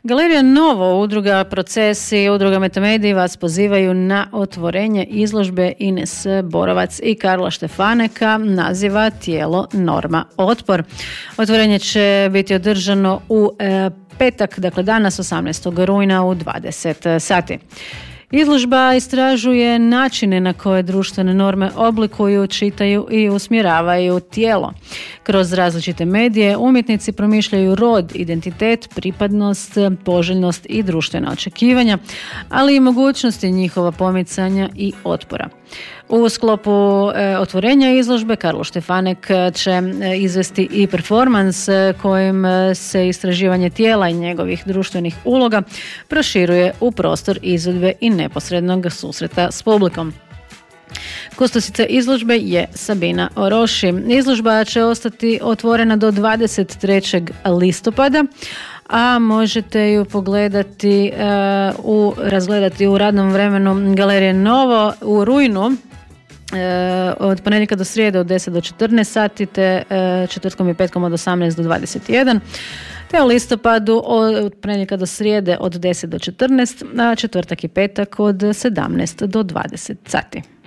Galerija Novo, udruga Proces i udruga Metamediji vas pozivaju na otvorenje izložbe Ines Borovac i Karla Štefaneka naziva Tijelo, norma, otpor. Otvorenje će biti održano u petak, dakle danas 18. rujna u 20 sati. Izložba istražuje načine na koje društvene norme oblikuju, čitaju i usmjeravaju tijelo. Kroz različite medije umjetnici promišljaju rod, identitet, pripadnost, poželjnost i društvena očekivanja, ali i mogućnosti njihova pomicanja i otpora. U sklopu otvorenja izložbe Karlo Štefanek će izvesti i performans kojim se istraživanje tijela i njegovih društvenih uloga proširuje u prostor izvedbe i neposrednog susreta s publikom. Kustosica izložbe je Sabina Oroši. Izložba će ostati otvorena do 23. listopada, a možete ju pogledati, razgledati u radnom vremenu Galerije Novo u rujnu od ponedjeljka do srijede od 10 do 14 sati, te četvrtkom i petkom od 18 do 21, te u listopadu od ponedjeljka do srijede od 10 do 14, a četvrtak i petak od 17 do 20 sati.